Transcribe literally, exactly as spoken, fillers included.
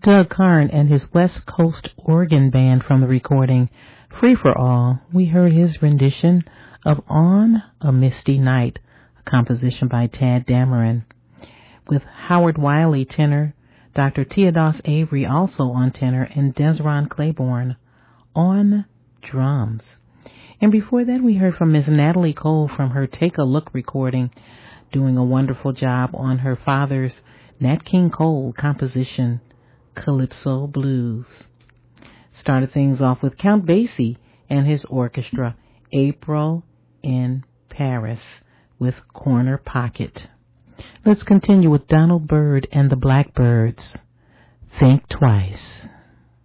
Doug Karn and his West Coast organ band from the recording Free for All. We heard his rendition of On a Misty Night, a composition by Tad Dameron, with Howard Wiley tenor, Doctor Theodos Avery also on tenor, and Desron Claiborne on drums. And before that, we heard from Miss Natalie Cole from her Take a Look recording, doing a wonderful job on her father's Nat King Cole composition, Calypso Blues. Started things off with Count Basie and his orchestra, April in Paris, with Corner Pocket. Let's continue with Donald Byrd and the Blackbirds, Think Twice.